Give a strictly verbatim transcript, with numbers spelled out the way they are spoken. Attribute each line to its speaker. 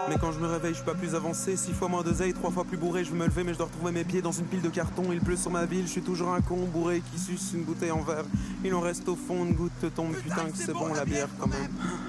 Speaker 1: Mais quand je me réveille, je suis pas plus avancé. Six fois moins d'oseille, trois fois plus bourré. Je veux me lever, mais je dois retrouver mes pieds dans une pile de carton. Il pleut sur ma ville, je suis toujours un con bourré qui suce une bouteille en verre. Il en reste au fond, une goutte te tombe. Putain que c'est bon la bière quand même.